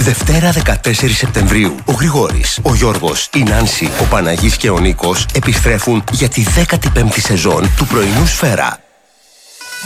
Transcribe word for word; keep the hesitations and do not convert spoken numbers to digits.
Δευτέρα δεκατέσσερις Σεπτεμβρίου, ο Γρηγόρης, ο Γιώργος, η Νάνση, ο Παναγής και ο Νίκος επιστρέφουν για τη δέκατη πέμπτη σεζόν του πρωινού Σφαίρα.